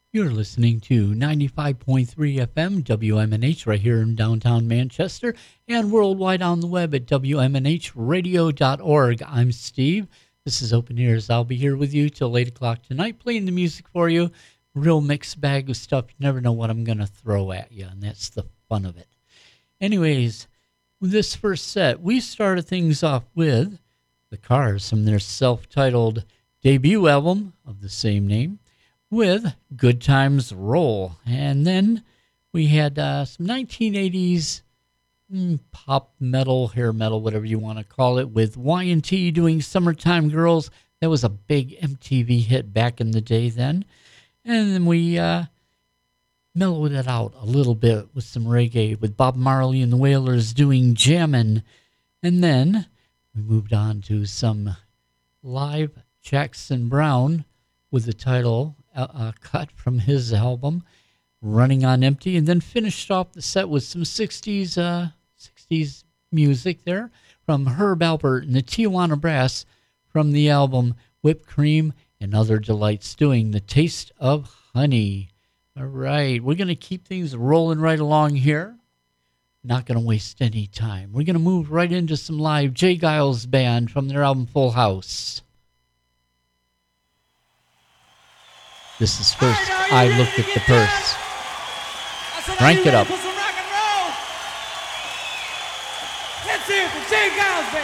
You're listening to 95.3 FM WMNH right here in downtown Manchester and worldwide on the web at WMNHradio.org. I'm Steve. This is Open Ears. I'll be here with you till 8 o'clock tonight playing the music for you. Real mixed bag of stuff. You never know what I'm going to throw at you, and that's the fun of it. Anyways, with this first set, we started things off with the Cars from their self-titled debut album of the same name, with Good Times Roll. And then we had some 1980s pop metal, hair metal, whatever you want to call it, with Y&T doing Summertime Girls. That was a big MTV hit back in the day then. And then we mellowed it out a little bit with some reggae, with Bob Marley and the Wailers doing Jammin'. And then we moved on to some live Jackson Browne with the title cut from his album Running on Empty, and then finished off the set with some 60s music there from Herb Alpert and the Tijuana Brass from the album Whipped Cream and Other Delights, doing The Taste of Honey. All right, we're going to keep things rolling right along here. Not going to waste any time. We're going to move right into some live Jay Giles Band from their album Full House. This is first, I Looked at the Purse. Crank it up. Let's hear it for Jay Giles Band.